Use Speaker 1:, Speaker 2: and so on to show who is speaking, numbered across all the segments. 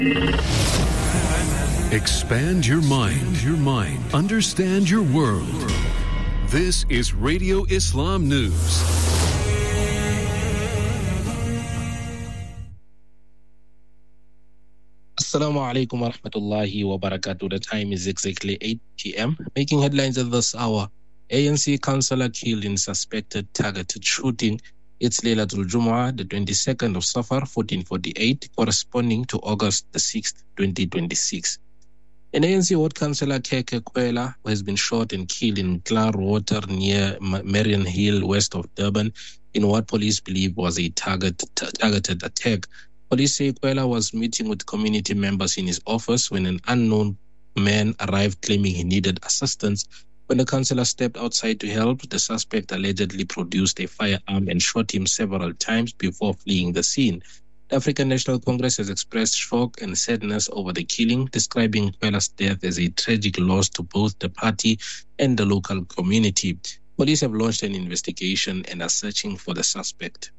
Speaker 1: Expand your mind. Understand your world. This is Radio Islam News.
Speaker 2: Assalamu alaikum wa rahmatullahi wa barakatuh. The time is exactly 8 p.m. Making headlines at this hour. ANC councillor killed in suspected targeted shooting. It's Laylatul Jumu'ah, the 22nd of Safar, 1448, corresponding to August the 6th, 2026. An ANC ward councillor, Keke Kwela, who has been shot and killed in Clarwater near Marion Hill, west of Durban, in what police believe was a targeted attack. Police say Kwela was meeting with community members in his office when an unknown man arrived claiming he needed assistance. When the councillor stepped outside to help, the suspect allegedly produced a firearm and shot him several times before fleeing the scene. The African National Congress has expressed shock and sadness over the killing, describing Kwela's death as a tragic loss to both the party and the local community. Police have launched an investigation and are searching for the suspect.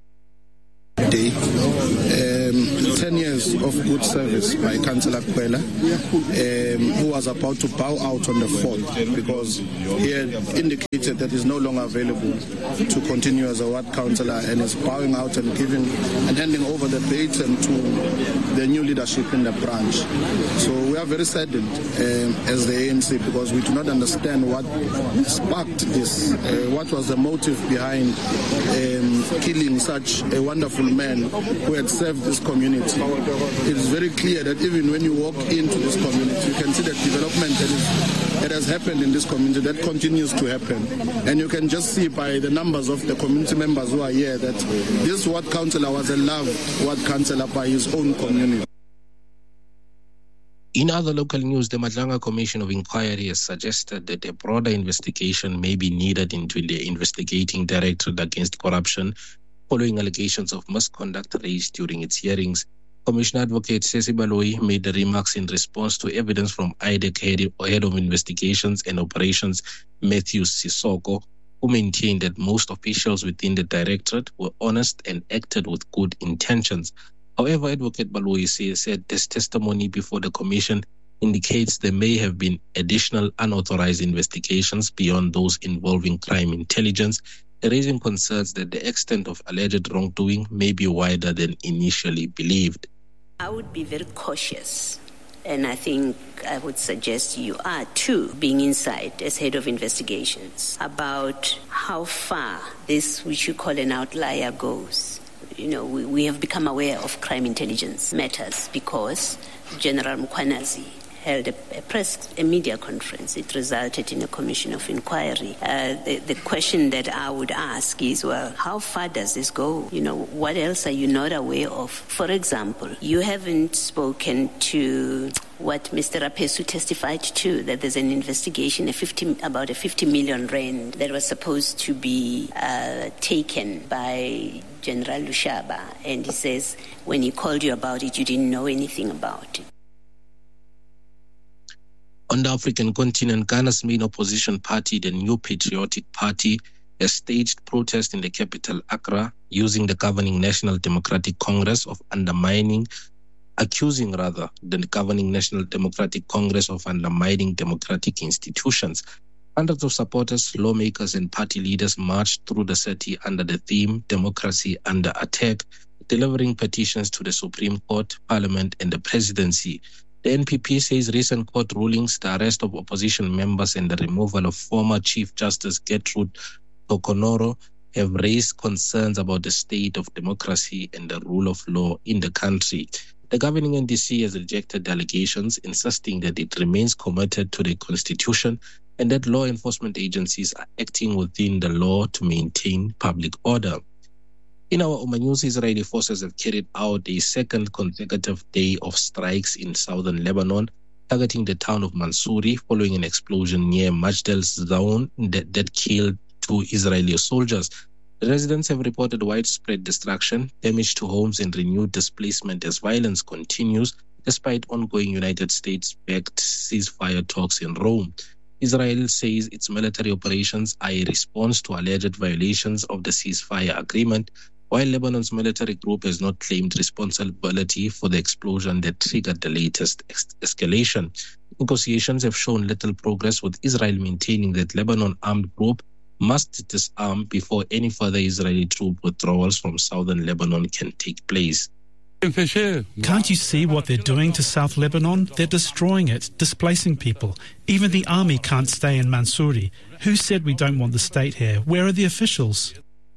Speaker 3: 10 years of good service by Councillor Kwela, who was about to bow out on the 4th because he had indicated that he's no longer available to continue as a ward councillor and is bowing out and giving and handing over the baton to the new leadership in the branch. So we are very saddened as the ANC because we do not understand what sparked this, what was the motive behind killing such a wonderful man who had served this community. It is very clear that even when you walk into this community, you can see the development that has happened in this community, that continues to happen. And you can just see by the numbers of the community members who are here that this ward councillor was a loved ward councillor by his own community.
Speaker 2: In other local news, the Madlanga Commission of Inquiry has suggested that a broader investigation may be needed into the investigating Directorate Against Corruption following allegations of misconduct raised during its hearings. Commissioner Advocate Sesi Baloyi made the remarks in response to evidence from IDEC Head of Investigations and Operations Matthew Sisoko, who maintained that most officials within the Directorate were honest and acted with good intentions. However, Advocate Baloyi said this testimony before the Commission indicates there may have been additional unauthorized investigations beyond those involving crime intelligence, raising concerns that the extent of alleged wrongdoing may be wider than initially believed.
Speaker 4: I would be very cautious, and I think I would suggest you are too, being inside as head of investigations, about how far this, which you call an outlier, goes. You know, we have become aware of crime intelligence matters because General Mkhwanazi held a media conference. It resulted in a commission of inquiry. The question that I would ask is, well, how far does this go? You know, what else are you not aware of? For example, you haven't spoken to what Mr. Rapesu testified to, that there's an investigation about a 50 million rand that was supposed to be taken by General Lushaba. And he says, when he called you about it, you didn't know anything about it.
Speaker 2: On the African continent, Ghana's main opposition party, the New Patriotic Party, has staged protests in the capital, Accra, using the governing National Democratic Congress of accusing the governing National Democratic Congress of undermining democratic institutions. Hundreds of supporters, lawmakers, and party leaders marched through the city under the theme Democracy Under Attack, delivering petitions to the Supreme Court, Parliament, and the Presidency. The NPP says recent court rulings, the arrest of opposition members, and the removal of former Chief Justice Gertrude Tokonoro have raised concerns about the state of democracy and the rule of law in the country. The governing NDC has rejected the allegations, insisting that it remains committed to the Constitution and that law enforcement agencies are acting within the law to maintain public order. In our Oman News, Israeli forces have carried out a second consecutive day of strikes in southern Lebanon, targeting the town of Mansouri following an explosion near Majdal Zone that killed 2 Israeli soldiers. The residents have reported widespread destruction, damage to homes, and renewed displacement as violence continues, despite ongoing United States-backed ceasefire talks in Rome. Israel says its military operations are a response to alleged violations of the ceasefire agreement, while Lebanon's military group has not claimed responsibility for the explosion that triggered the latest escalation. Negotiations have shown little progress, with Israel maintaining that Lebanon armed group must disarm before any further Israeli troop withdrawals from southern Lebanon can take place.
Speaker 5: Can't you see what they're doing to South Lebanon? They're destroying it, displacing people. Even the army can't stay in Mansouri. Who said we don't want the state here? Where are the officials?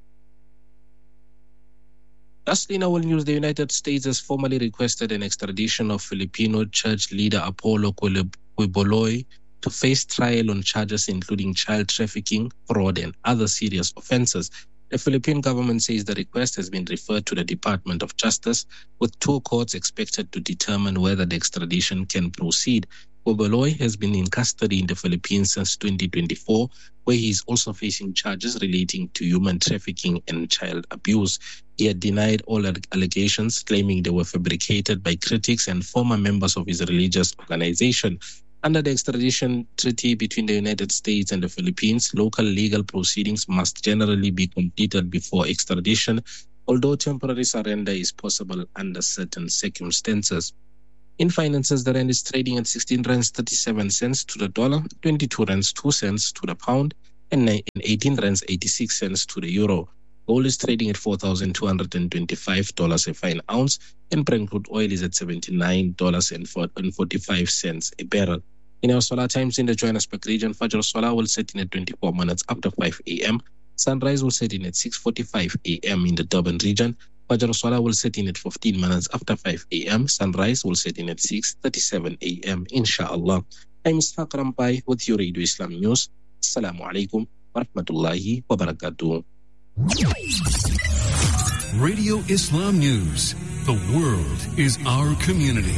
Speaker 2: Lastly, in our news, the United States has formally requested an extradition of Filipino church leader Apollo Quiboloy to face trial on charges including child trafficking, fraud, and other serious offenses. The Philippine government says the request has been referred to the Department of Justice, with 2 courts expected to determine whether the extradition can proceed. Quiboloy has been in custody in the Philippines since 2024, where he is also facing charges relating to human trafficking and child abuse. He had denied all allegations, claiming they were fabricated by critics and former members of his religious organization. Under the extradition treaty between the United States and the Philippines, local legal proceedings must generally be completed before extradition, although temporary surrender is possible under certain circumstances. In finances, the rand is trading at 16 rands 37 cents to the dollar, 22 rands 2 cents to the pound, and 18 rands 86 cents to the euro. Gold is trading at $4,225 a fine ounce, and Brent crude oil is at $79.45 a barrel. In our solar times in the Johannesburg region, Fajr Solar will set in at 24 minutes after 5 a.m. Sunrise will set in at 6:45 a.m. in the Durban region. Fajr Solar will set in at 15 minutes after 5 a.m. Sunrise will set in at 6:37 a.m. Inshallah. I'm Ishaq Rampai with your Radio Islam News. Assalamu alaikum wa rahmatullahi wa barakatuh.
Speaker 1: Radio Islam News. The world is our community.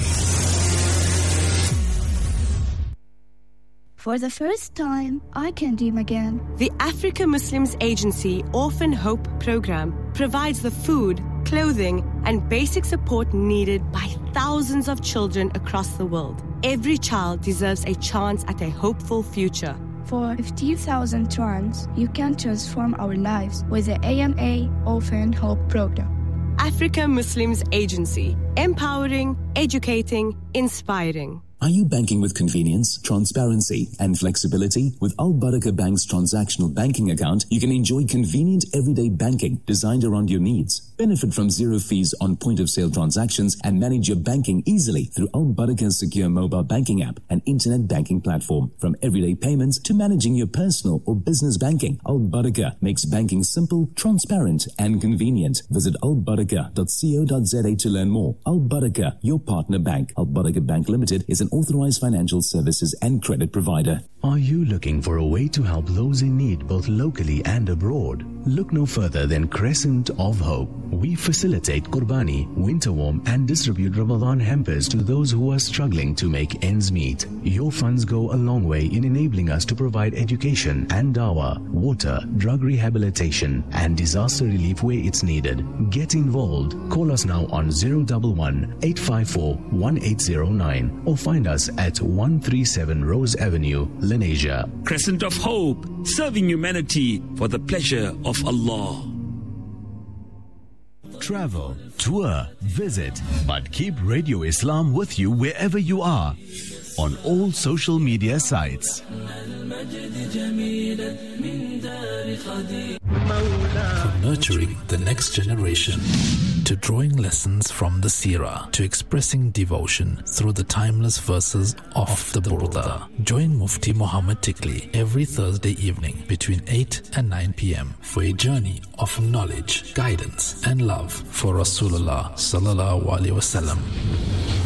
Speaker 6: For the first time, I can dream again.
Speaker 7: The Africa Muslims Agency Orphan Hope Program provides the food, clothing, and basic support needed by thousands of children across the world. Every child deserves a chance at a hopeful future.
Speaker 6: For 15,000 rands, you can transform our lives with the AMA Orphan Hope Program.
Speaker 7: Africa Muslims Agency, empowering, educating, inspiring.
Speaker 8: Are you banking with convenience, transparency, and flexibility? With Al Barakah Bank's transactional banking account, you can enjoy convenient everyday banking designed around your needs. Benefit from zero fees on point-of-sale transactions and manage your banking easily through Al Barakah's secure mobile banking app and internet banking platform. From everyday payments to managing your personal or business banking, Al Barakah makes banking simple, transparent, and convenient. Visit albarakah.co.za to learn more. Al Barakah, your partner bank. Al Barakah Bank Limited is an authorized financial services and credit provider.
Speaker 9: Are you looking for a way to help those in need both locally and abroad? Look no further than Crescent of Hope. We facilitate Qurbani, winter warm, and distribute Ramadan hampers to those who are struggling to make ends meet. Your funds go a long way in enabling us to provide education and dawah, water, drug rehabilitation, and disaster relief where it's needed. Get involved. Call us now on 011-854-1809 or find us at 137 Rose Avenue, Lenasia.
Speaker 10: Crescent of Hope, serving humanity for the pleasure of Allah.
Speaker 11: Travel, tour, visit, but keep Radio Islam with you wherever you are on all social media sites.
Speaker 12: From nurturing the next generation, to drawing lessons from the Seerah, to expressing devotion through the timeless verses of the Burda. Join Mufti Muhammad Tikli every Thursday evening between 8 and 9 p.m. for a journey of knowledge, guidance, and love for Rasulullah sallallahu alaihi wasallam.